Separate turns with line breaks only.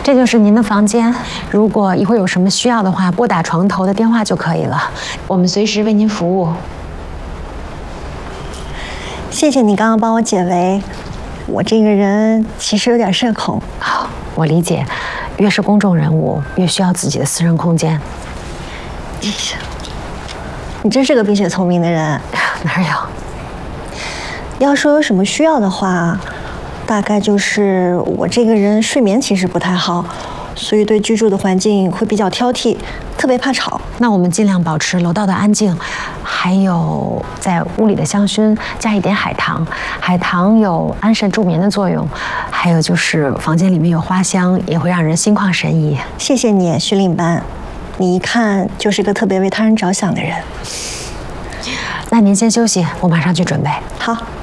这就是您的房间。如果一会儿有什么需要的话，拨打床头的电话就可以了，我们随时为您服务。
谢谢你刚刚帮我解围，我这个人其实有点社恐。
好，我理解，越是公众人物，越需要自己的私人空间。
你真是个冰雪聪明的人。
哪有？
要说有什么需要的话，大概就是我这个人睡眠其实不太好，所以对居住的环境会比较挑剔，特别怕吵。
那我们尽量保持楼道的安静，还有在屋里的香薰加一点海棠，海棠有安神助眠的作用，还有就是房间里面有花香，也会让人心旷神怡。
谢谢你，徐领班，你一看就是个特别为他人着想的人。
那您先休息，我马上去准备。
好。